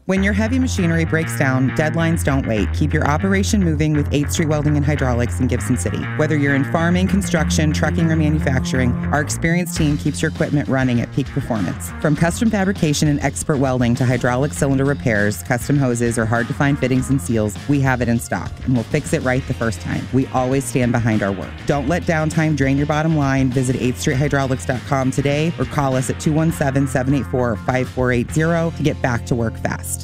When your heavy machinery breaks down, deadlines don't wait. Keep your operation moving with 8th Street Welding and Hydraulics in Gibson City. Whether you're in farming, construction, trucking, or manufacturing, our experienced team keeps your equipment running at peak performance. From custom fabrication and expert welding to hydraulic cylinder repairs, custom hoses, or hard-to-find fittings and seals, we have it in stock, and we'll fix it right the first time. We always stand behind our work. Don't let downtime drain your bottom line. Visit 8thstreethydraulics.com today or call us at 217-784-5480 to get back to work fast.